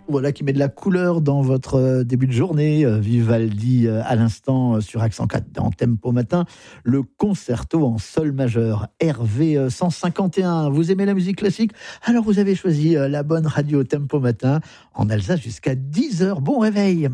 Voilà qui met de la couleur dans votre début de journée. Vivaldi à l'instant sur Accent 4 dans Tempo Matin. Le concerto en sol majeur RV 151. Vous aimez la musique classique? Alors vous avez choisi la bonne radio Tempo Matin en Alsace jusqu'à 10h. Bon réveil.